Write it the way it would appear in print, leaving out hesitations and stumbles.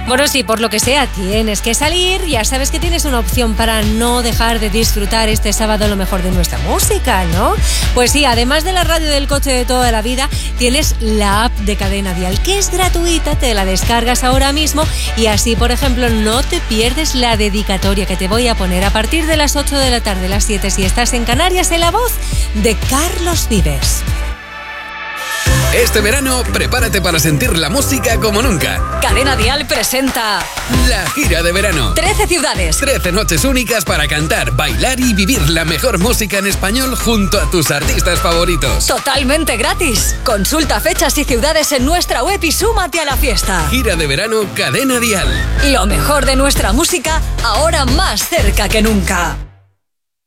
Bueno, si por lo que sea tienes que salir, ya sabes que tienes una opción para no dejar de disfrutar este sábado lo mejor de nuestra música, ¿no? Pues sí, además de la radio del coche de toda la vida, tienes la app de Cadena Dial, que es gratuita, te la descargas ahora mismo y así, por ejemplo, no te pierdes la dedicatoria que te voy a poner a partir de las 8 de la tarde, las 7 si estás en Canarias, en la voz de Carlos Vives. Este verano, prepárate para sentir la música como nunca. Cadena Dial presenta la gira de verano. 13 ciudades. 13 noches únicas para cantar, bailar y vivir la mejor música en español junto a tus artistas favoritos. Totalmente gratis. Consulta fechas y ciudades en nuestra web y súmate a la fiesta. Gira de verano Cadena Dial. Lo mejor de nuestra música, ahora más cerca que nunca.